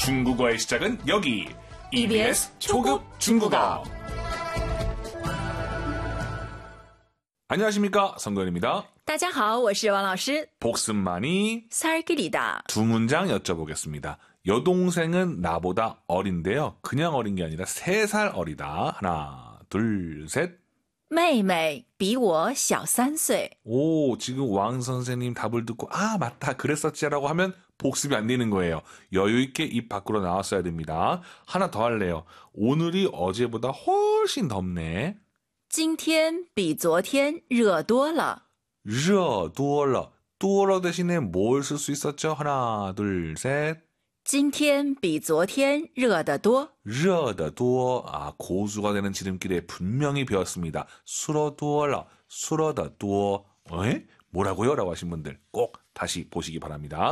중국어의 시작은 여기 EBS 초급 중국어. 안녕하십니까, 성도현입니다. 大家好，我是王老师。 복습만이 살길이다. 두 문장 여쭤보겠습니다. 여동생은 나보다 어린데요. 그냥 어린 게 아니라 3살 어리다. 하나, 둘, 셋. 妹妹比我小3岁。 오, 지금 왕 선생님 답을 듣고 아, 맞다. 그랬었지라고 하면 복습이 안 되는 거예요. 여유 있게 입 밖으로 나왔어야 됩니다. 하나 더 할래요. 오늘이 어제보다 훨씬 덥네. 今天比昨天热多了。 热多了. 多了 대신에 뭘 쓸 수 있었죠? 하나, 둘, 셋. 今天比昨天热得多。 热得多. 아, 고수가 되는 지름길에 분명히 배웠습니다. 술어多了, 술어得多. 에? 뭐라고요? 라고 하신 분들 꼭 다시 보시기 바랍니다.